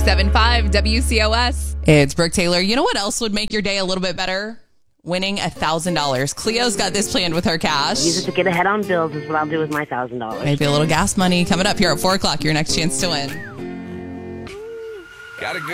106.75 WCOS. It's Brooke Taylor. You know what else would make your day a little bit better? Winning $1,000. Cleo's got this planned with her cash. Use it to get ahead on bills is what I'll do with my $1,000. Maybe a little gas money coming up here at 4 o'clock. Your next chance to win. Gotta go.